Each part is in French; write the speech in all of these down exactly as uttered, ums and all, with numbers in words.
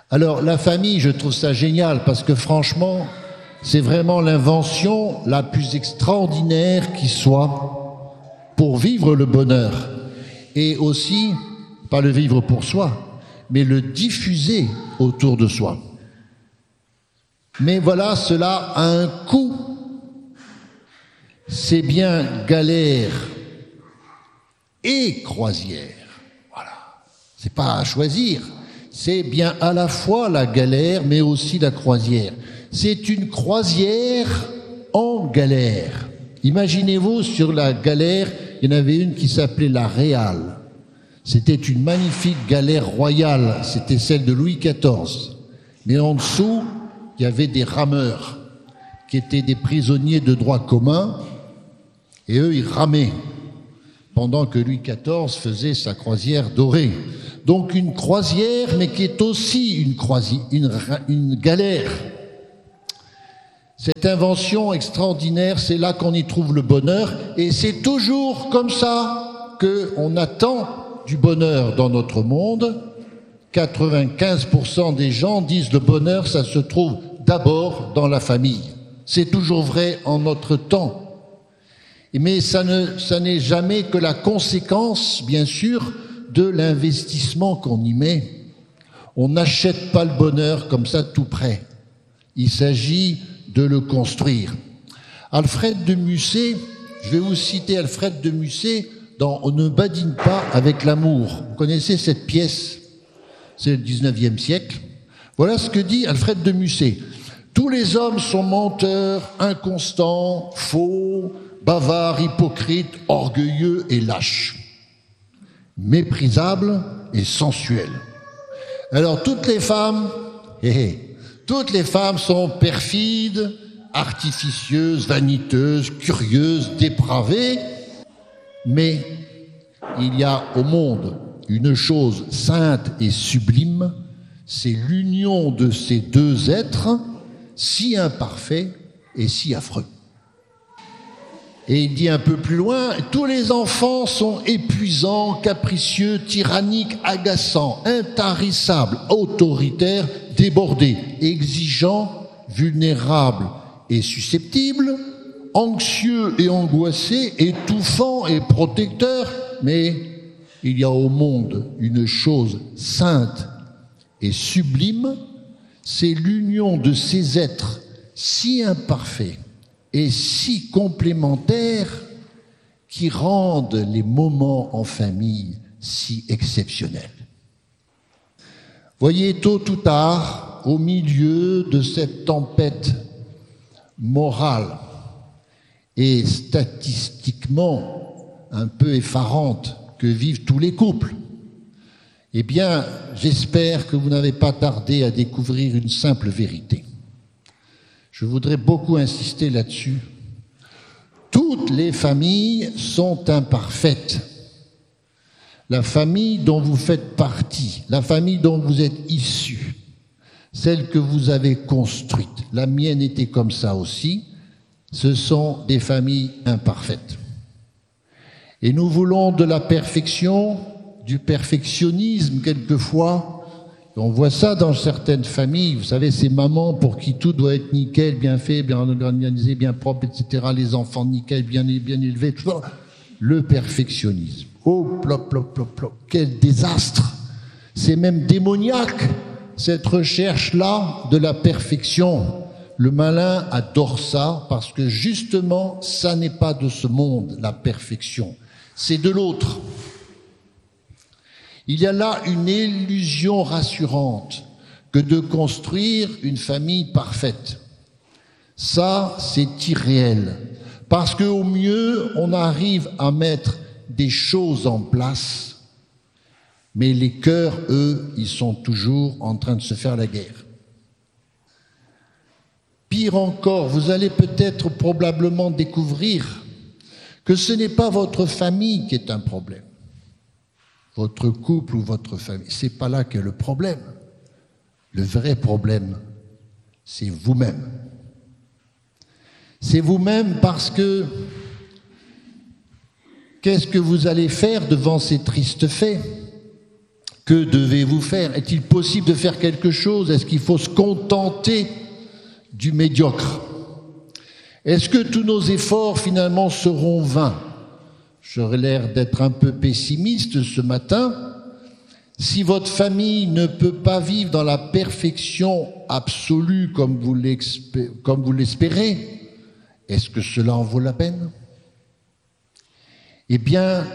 Alors la famille, je trouve ça génial parce que franchement, c'est vraiment l'invention la plus extraordinaire qui soit pour vivre le bonheur. Et aussi, pas le vivre pour soi, mais le diffuser autour de soi. Mais voilà, cela a un coût. C'est bien galère et croisière. Voilà. C'est pas à choisir. C'est bien à la fois la galère, mais aussi la croisière. C'est une croisière en galère. Imaginez-vous, sur la galère, il y en avait une qui s'appelait la Réale. C'était une magnifique galère royale. C'était celle de Louis quatorze. Mais en dessous, il y avait des rameurs qui étaient des prisonniers de droit commun. Et eux, ils ramaient, pendant que Louis quatorze faisait sa croisière dorée. Donc une croisière, mais qui est aussi une, croisi- une, une galère. Cette invention extraordinaire, c'est là qu'on y trouve le bonheur. Et c'est toujours comme ça qu'on attend du bonheur dans notre monde. quatre-vingt-quinze pour cent des gens disent le bonheur, ça se trouve d'abord dans la famille. C'est toujours vrai en notre temps. Mais ça ne, ça n'est jamais que la conséquence, bien sûr, de l'investissement qu'on y met. On n'achète pas le bonheur comme ça tout près. Il s'agit de le construire. Alfred de Musset, je vais vous citer Alfred de Musset dans On ne badine pas avec l'amour. Vous connaissez cette pièce? C'est le dix-neuvième siècle. Voilà ce que dit Alfred de Musset. Tous les hommes sont menteurs, inconstants, faux, bavards, hypocrites, orgueilleux et lâches, méprisables et sensuels. Alors toutes les femmes, hé hé, toutes les femmes sont perfides, artificieuses, vaniteuses, curieuses, dépravées, mais il y a au monde une chose sainte et sublime, c'est l'union de ces deux êtres si imparfaits et si affreux. Et il dit un peu plus loin, tous les enfants sont épuisants, capricieux, tyranniques, agaçants, intarissables, autoritaires, débordés, exigeants, vulnérables et susceptibles, anxieux et angoissés, étouffants et protecteurs, mais il y a au monde une chose sainte et sublime, c'est l'union de ces êtres si imparfaits et si complémentaires qui rendent les moments en famille si exceptionnels. Voyez, tôt ou tard, au milieu de cette tempête morale et statistiquement un peu effarante que vivent tous les couples, eh bien, j'espère que vous n'avez pas tardé à découvrir une simple vérité. Je voudrais beaucoup insister là-dessus. Toutes les familles sont imparfaites. La famille dont vous faites partie, la famille dont vous êtes issus, celle que vous avez construite, la mienne était comme ça aussi, ce sont des familles imparfaites. Et nous voulons de la perfection, du perfectionnisme quelquefois. On voit ça dans certaines familles, vous savez, ces mamans pour qui tout doit être nickel, bien fait, bien organisé, bien propre, et cetera. Les enfants nickel, bien, bien élevés, tout ça. Le perfectionnisme. Oh, plop, plop, plop, plop. Quel désastre! C'est même démoniaque, cette recherche-là de la perfection. Le malin adore ça parce que justement, ça n'est pas de ce monde, la perfection. C'est de l'autre. Il y a là une illusion rassurante que de construire une famille parfaite. Ça, c'est irréel. Parce qu'au mieux, on arrive à mettre des choses en place, mais les cœurs, eux, ils sont toujours en train de se faire la guerre. Pire encore, vous allez peut-être probablement découvrir que ce n'est pas votre famille qui est un problème. Votre couple ou votre famille, c'est pas là qu'est le problème. Le vrai problème, c'est vous-même. C'est vous-même parce que qu'est-ce que vous allez faire devant ces tristes faits? Que devez-vous faire? Est-il possible de faire quelque chose? Est-ce qu'il faut se contenter du médiocre? Est-ce que tous nos efforts finalement seront vains? J'aurais l'air d'être un peu pessimiste ce matin. Si votre famille ne peut pas vivre dans la perfection absolue comme vous l'espérez, est-ce que cela en vaut la peine? Eh bien,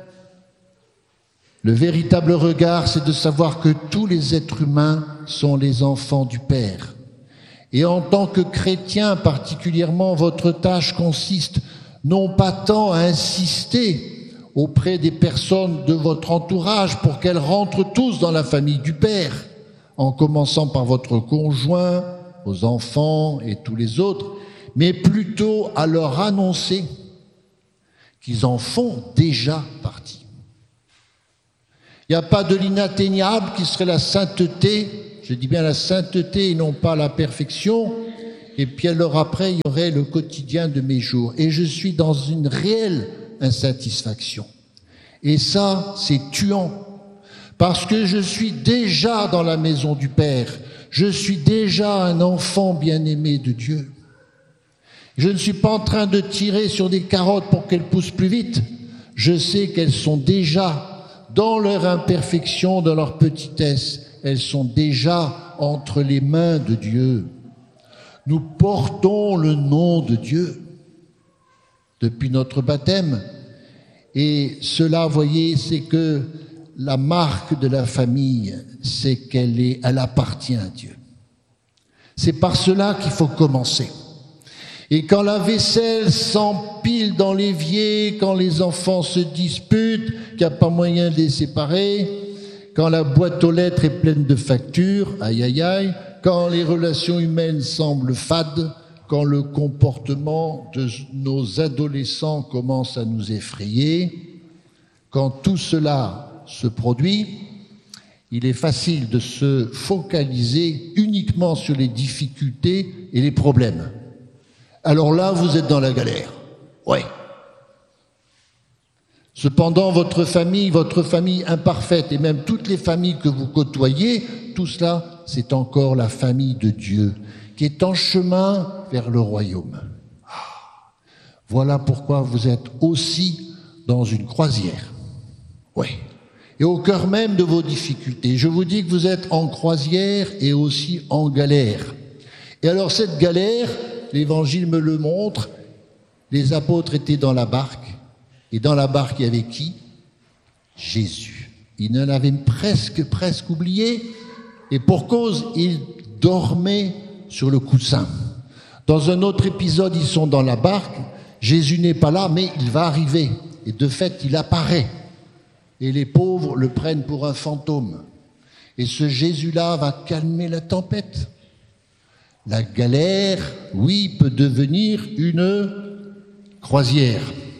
le véritable regard, c'est de savoir que tous les êtres humains sont les enfants du Père. Et en tant que chrétien, particulièrement, votre tâche consiste non pas tant à insister auprès des personnes de votre entourage pour qu'elles rentrent tous dans la famille du Père, en commençant par votre conjoint, vos enfants et tous les autres, mais plutôt à leur annoncer qu'ils en font déjà partie. Il n'y a pas de l'inatteignable qui serait la sainteté, je dis bien la sainteté et non pas la perfection, et puis alors après il y aurait le quotidien de mes jours. Et je suis dans une réelle insatisfaction. Et ça, c'est tuant, parce que je suis déjà dans la maison du Père, je suis déjà un enfant bien-aimé de Dieu. Je ne suis pas en train de tirer sur des carottes pour qu'elles poussent plus vite, je sais qu'elles sont déjà dans leur imperfection, dans leur petitesse, elles sont déjà entre les mains de Dieu. Nous portons le nom de Dieu depuis notre baptême. Et cela, voyez, c'est que la marque de la famille, c'est qu'elle est, elle appartient à Dieu. C'est par cela qu'il faut commencer. Et quand la vaisselle s'empile dans l'évier, quand les enfants se disputent, qu'il n'y a pas moyen de les séparer, quand la boîte aux lettres est pleine de factures, aïe aïe aïe, quand les relations humaines semblent fades, quand le comportement de nos adolescents commence à nous effrayer, quand tout cela se produit, il est facile de se focaliser uniquement sur les difficultés et les problèmes. Alors là, vous êtes dans la galère. Ouais. Cependant, votre famille, votre famille imparfaite, et même toutes les familles que vous côtoyez, tout cela, c'est encore la famille de Dieu, qui est en chemin vers le royaume. Voilà pourquoi vous êtes aussi dans une croisière. Oui. Et au cœur même de vos difficultés. Je vous dis que vous êtes en croisière et aussi en galère. Et alors cette galère, l'Évangile me le montre, les apôtres étaient dans la barque, et dans la barque, il y avait qui? Jésus. Ils en avaient presque, presque oublié, et pour cause, ils dormaient sur le coussin. Dans un autre épisode, ils sont dans la barque, Jésus n'est pas là, mais il va arriver, et de fait, il apparaît. Et les pauvres le prennent pour un fantôme. Et ce Jésus-là va calmer la tempête. La galère, oui, peut devenir une croisière.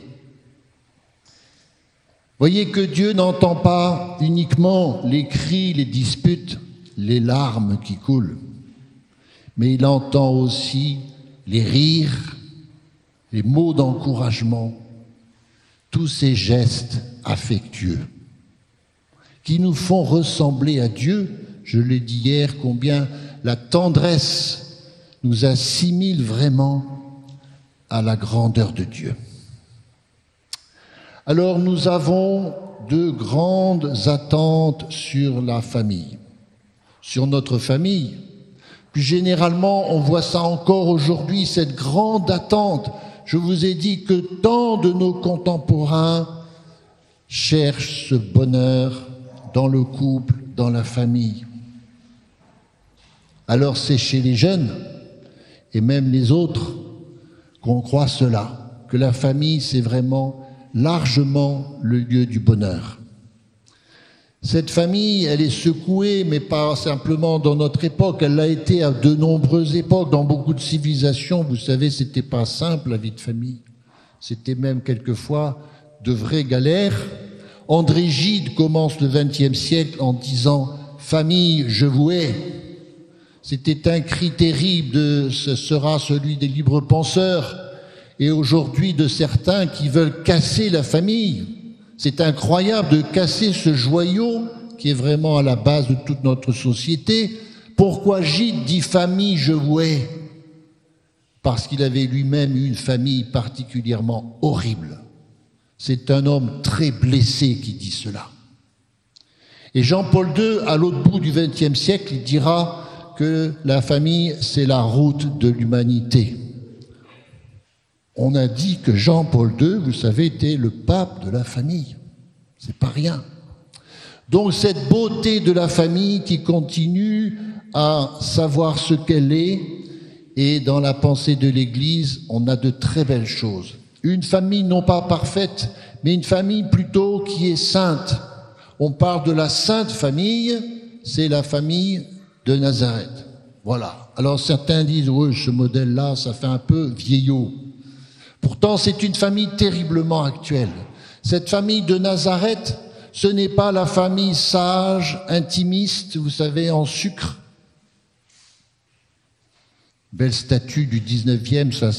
Voyez que Dieu n'entend pas uniquement les cris, les disputes, les larmes qui coulent, mais il entend aussi les rires, les mots d'encouragement, tous ces gestes affectueux qui nous font ressembler à Dieu. Je l'ai dit hier, combien la tendresse nous assimile vraiment à la grandeur de Dieu. Alors nous avons de grandes attentes sur la famille, sur notre famille. Plus généralement, on voit ça encore aujourd'hui, cette grande attente. Je vous ai dit que tant de nos contemporains cherchent ce bonheur dans le couple, dans la famille. Alors c'est chez les jeunes et même les autres qu'on croit cela, que la famille c'est vraiment largement le lieu du bonheur. Cette famille, elle est secouée, mais pas simplement dans notre époque, elle l'a été à de nombreuses époques, dans beaucoup de civilisations. Vous savez, c'était pas simple la vie de famille. C'était même quelquefois de vraies galères. André Gide commence le vingtième siècle en disant « Famille, je vous hais ». C'était un cri terrible, de, ce sera celui des libres penseurs, et aujourd'hui de certains qui veulent casser la famille. C'est incroyable de casser ce joyau qui est vraiment à la base de toute notre société. Pourquoi Gide dit famille, je vouais? Parce qu'il avait lui-même eu une famille particulièrement horrible. C'est un homme très blessé qui dit cela. Et Jean-Paul deux, à l'autre bout du vingtième siècle, il dira que la famille, c'est la route de l'humanité. On a dit que Jean-Paul deux, vous savez, était le pape de la famille. C'est pas rien. Donc cette beauté de la famille qui continue à savoir ce qu'elle est, et dans la pensée de l'Église, on a de très belles choses. Une famille non pas parfaite, mais une famille plutôt qui est sainte. On parle de la sainte famille, c'est la famille de Nazareth. Voilà. Alors certains disent, oui, ce modèle-là, ça fait un peu vieillot. Pourtant, c'est une famille terriblement actuelle. Cette famille de Nazareth, ce n'est pas la famille sage, intimiste, vous savez, en sucre. Belle statue du dix-neuvième, ça